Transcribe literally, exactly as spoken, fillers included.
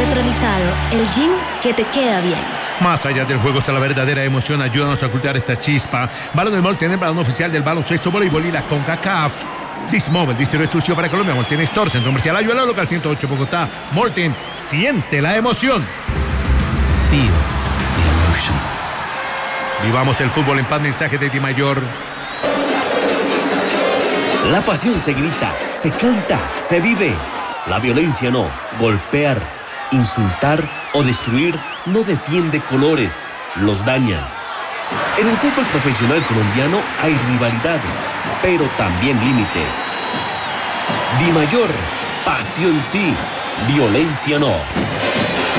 naturalizado, el gym que te queda bien. Más allá del juego está la verdadera emoción. Ayúdanos a ocultar esta chispa. Balón del Molten, el balón oficial del baloncesto, voleibol y la CONCACAF. Dismóvil, distribuidor exclusivo para Colombia. Molten Store, centro comercial Ayuela, local ciento ocho Bogotá. Molten, siente la emoción. Feel the emotion. Vivamos el fútbol en paz. Mensaje de Di Mayor. La pasión se grita, se canta, se vive. La violencia no. Golpear, insultar o destruir no defiende colores, los daña. En el fútbol profesional colombiano hay rivalidad, pero también límites. Di Mayor, pasión sí, violencia no.